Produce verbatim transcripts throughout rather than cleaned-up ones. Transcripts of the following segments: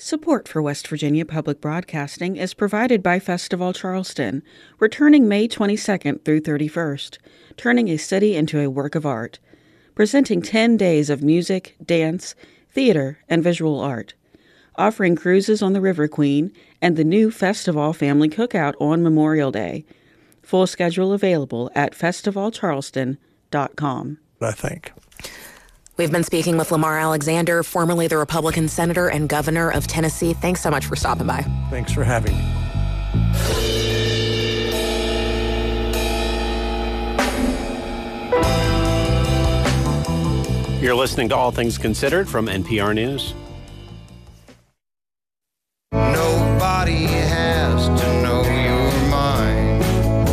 Support for West Virginia Public Broadcasting is provided by Festival Charleston, returning May twenty-second through thirty-first, turning a city into a work of art, presenting ten days of music, dance, theater, and visual art, offering cruises on the River Queen and the new Festival Family Cookout on Memorial Day. Full schedule available at festival charleston dot com. I think. We've been speaking with Lamar Alexander, formerly the Republican senator and governor of Tennessee. Thanks so much for stopping by. Thanks for having me. You're listening to All Things Considered from N P R News. Nobody has to know your mind.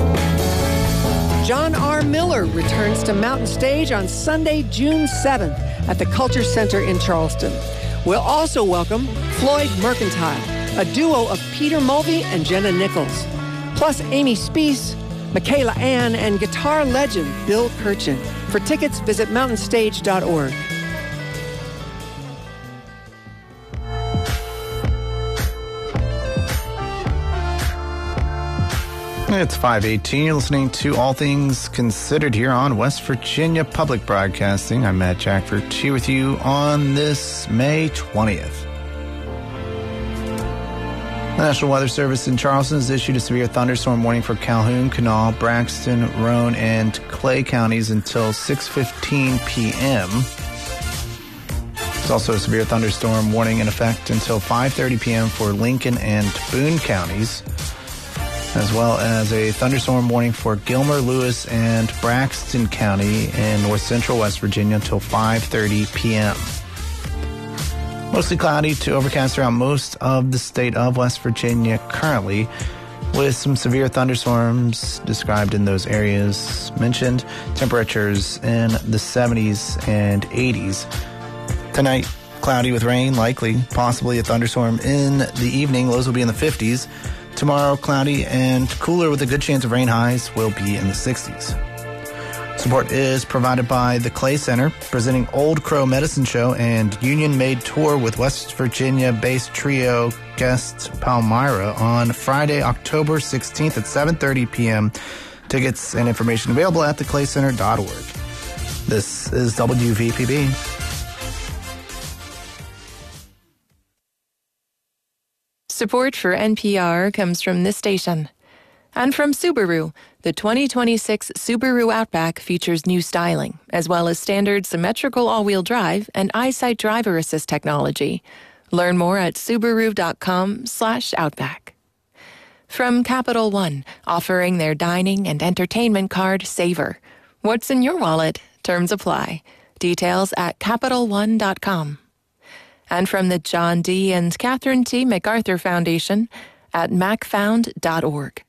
John R. Miller returns to Mountain Stage on Sunday, June seventh at the Culture Center in Charleston. We'll also welcome Floyd Mercantile, a duo of Peter Mulvey and Jenna Nichols, plus Amy Speece, Michaela Ann, and guitar legend Bill Kirchen. For tickets, visit mountain stage dot org. It's five eighteen. You're listening to All Things Considered here on West Virginia Public Broadcasting. I'm Matt Jackford, here with you on this May twentieth. The National Weather Service in Charleston has issued a severe thunderstorm warning for Calhoun, Kanawha, Braxton, Roane, and Clay counties until six fifteen p.m. There's also a severe thunderstorm warning in effect until five thirty p.m. for Lincoln and Boone counties, as well as a thunderstorm warning for Gilmer, Lewis, and Braxton County in north central West Virginia until five thirty p.m. Mostly cloudy to overcast around most of the state of West Virginia currently, with some severe thunderstorms described in those areas mentioned. Temperatures in the seventies and eighties. Tonight, cloudy with rain, likely, possibly a thunderstorm in the evening. Lows will be in the fifties. Tomorrow, cloudy and cooler with a good chance of rain. Highs will be in the sixties. Support is provided by the Clay Center, presenting Old Crow Medicine Show and Union Made Tour with West Virginia-based trio Guest Palmyra on Friday, October sixteenth at seven thirty p.m. Tickets and information available at the clay center dot org. This is W V P B. Support for N P R comes from this station. And from Subaru, the twenty twenty-six Subaru Outback features new styling, as well as standard symmetrical all-wheel drive and EyeSight driver assist technology. Learn more at subaru.com slash Outback. From Capital One, offering their dining and entertainment card Savor. What's in your wallet? Terms apply. Details at capital one dot com. And from the John D. and Catherine T. MacArthur Foundation at mac found dot org.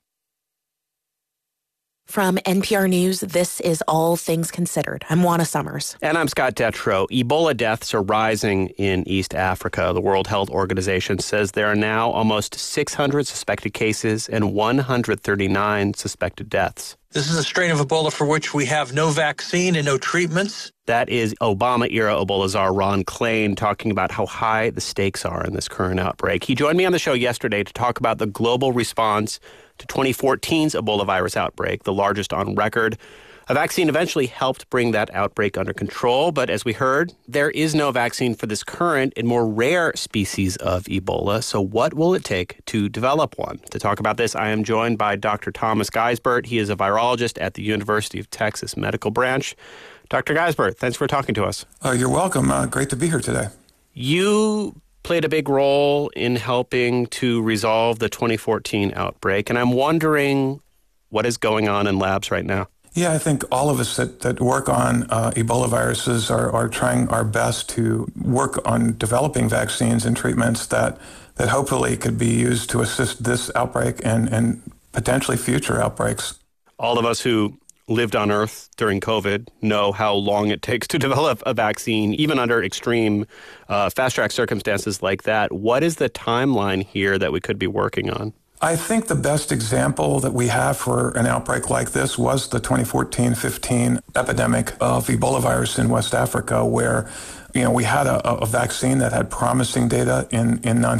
From N P R News, this is All Things Considered. I'm Juana Summers. And I'm Scott Detrow. Ebola deaths are rising in East Africa. The World Health Organization says there are now almost six hundred suspected cases and one hundred thirty-nine suspected deaths. This is a strain of Ebola for which we have no vaccine and no treatments. That is Obama-era Ebola czar Ron Klain talking about how high the stakes are in this current outbreak. He joined me on the show yesterday to talk about the global response to twenty fourteen's Ebola virus outbreak, the largest on record. A vaccine eventually helped bring that outbreak under control, but as we heard, there is no vaccine for this current and more rare species of Ebola. So what will it take to develop one? To talk about this, I am joined by Doctor Thomas Geisbert. He is a virologist at the University of Texas Medical Branch. Doctor Geisbert, thanks for talking to us. Uh, you're welcome. Uh, great to be here today. You played a big role in helping to resolve the twenty fourteen outbreak, and I'm wondering what is going on in labs right now. Yeah, I think all of us that, that work on uh, Ebola viruses are, are trying our best to work on developing vaccines and treatments that, that hopefully could be used to assist this outbreak and, and potentially future outbreaks. All of us who lived on Earth during COVID know how long it takes to develop a vaccine, even under extreme uh, fast-track circumstances like that. What is the timeline here that we could be working on? I think the best example that we have for an outbreak like this was the twenty fourteen fifteen epidemic of Ebola virus in West Africa, where, you know, we had a, a vaccine that had promising data in, in non